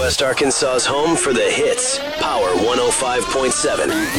Northwest Arkansas's home for the hits. Power 105.7.